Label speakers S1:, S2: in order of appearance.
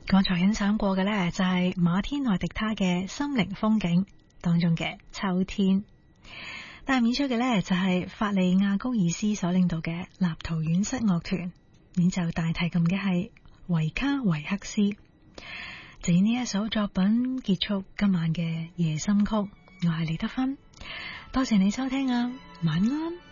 S1: 剛才欣賞過嘅呢，就係馬天內迪他嘅心靈風景當中嘅秋天，但係演出嘅呢，就係法利亞高爾斯所領導嘅立陶宛室樂團演奏大提琴嘅係維卡維克斯。就以呢一首作品結束今晚嘅夜深曲，我係李德芬，多謝你收聽啊，晚安。